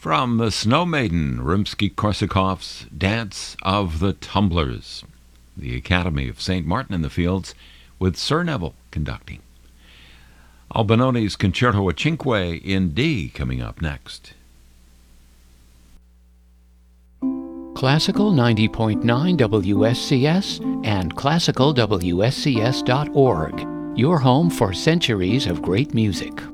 From the Snow Maiden, Rimsky-Korsakov's Dance of the Tumblers, the Academy of St. Martin-in-the-Fields, with Sir Neville conducting. Albinoni's Concerto a Cinque in D coming up next. Classical 90.9 WSCS and classicalwscs.org, your home for centuries of great music.